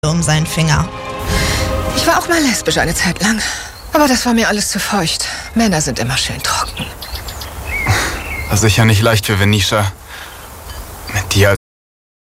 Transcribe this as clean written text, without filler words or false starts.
um seinen Finger. Ich war auch mal lesbisch eine Zeit lang. Aber das war mir alles zu feucht. Männer sind immer schön trocken. Das ist sicher nicht leicht für Venetia.